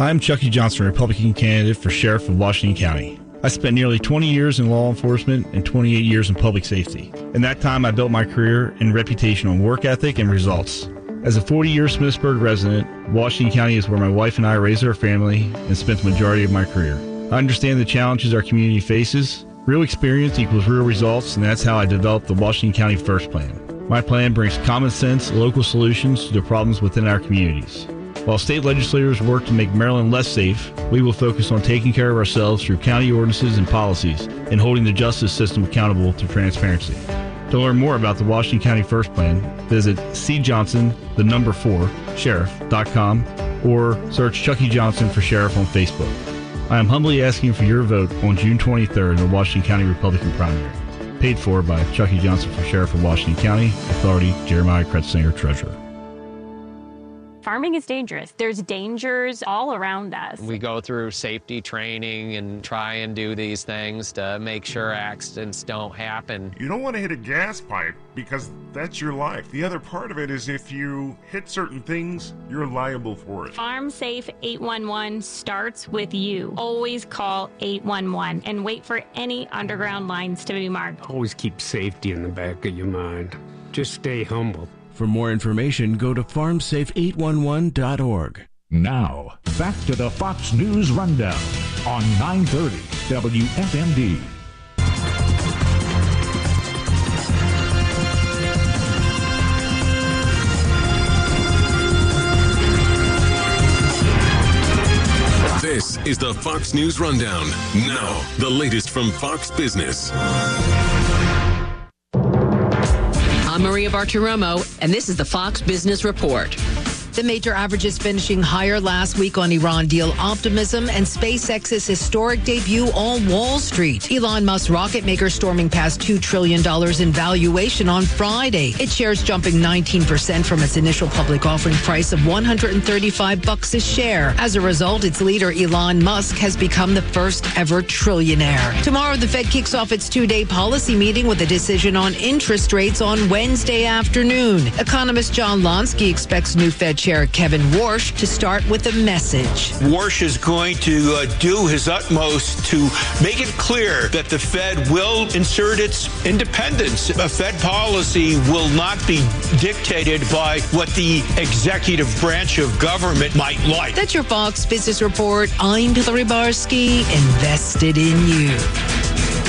I'm Chucky Johnson, Republican candidate for Sheriff of Washington County. I spent nearly 20 years in law enforcement and 28 years in public safety. In that time, I built my career and reputation on work ethic and results. As a 40-year Smithsburg resident, Washington County is where my wife and I raised our family and spent the majority of my career. I understand the challenges our community faces. Real experience equals real results, and that's how I developed the Washington County First Plan. My plan brings common sense, local solutions to the problems within our communities. While state legislators work to make Maryland less safe, we will focus on taking care of ourselves through county ordinances and policies and holding the justice system accountable through transparency. To learn more about the Washington County First Plan, visit cjohnson4sheriff.com or search Chucky Johnson for Sheriff on Facebook. I am humbly asking for your vote on June 23rd in the Washington County Republican primary. Paid for by Chucky Johnson for Sheriff of Washington County, Authority, Jeremiah Kretzinger, Treasurer. Farming is dangerous. There's dangers all around us. We go through safety training and try and do these things to make sure accidents don't happen. You don't want to hit a gas pipe because that's your life. The other part of it is if you hit certain things, you're liable for it. Farm Safe 811 starts with you. Always call 811 and wait for any underground lines to be marked. Always keep safety in the back of your mind. Just stay humble. For more information, go to farmsafe811.org. Now, back to the Fox News Rundown on 930 WFMD. This is the Fox News Rundown. Now, the latest from Fox Business. I'm Maria Bartiromo, and this is the Fox Business Report. The major averages finishing higher last week on Iran deal optimism and SpaceX's historic debut on Wall Street. Elon Musk's rocket maker storming past $2 trillion in valuation on Friday. Its shares jumping 19% from its initial public offering price of $135 a share. As a result, its leader, Elon Musk, has become the first ever trillionaire. Tomorrow, the Fed kicks off its two-day policy meeting with a decision on interest rates on Wednesday afternoon. Economist John Lonsky expects new Fed Chair Kevin Warsh to start with a message. Warsh is going to do his utmost to make it clear that the Fed will insert its independence. A Fed policy will not be dictated by what the executive branch of government might like. That's your Fox Business Report. I'm Hillary Barsky, invested in you.